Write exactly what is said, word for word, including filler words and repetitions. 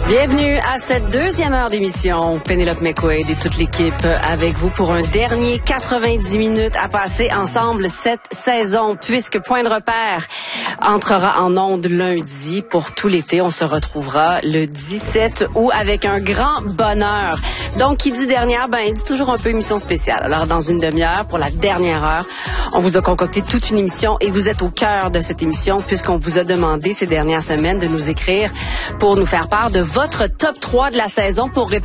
Bienvenue à cette deuxième heure d'émission. Pénélope McQuaid et toute l'équipe avec vous pour un dernier quatre-vingt-dix minutes à passer ensemble cette saison, puisque Point de repère entrera en ondes lundi pour tout l'été. On se retrouvera le dix-sept août avec un grand bonheur. Donc, qui dit dernière, ben, il dit toujours un peu émission spéciale. Alors, dans une demi-heure, pour la dernière heure, on vous a concocté toute une émission et vous êtes au cœur de cette émission puisqu'on vous a demandé ces dernières semaines de nous écrire pour nous faire part de votre top trois de la saison pour répondre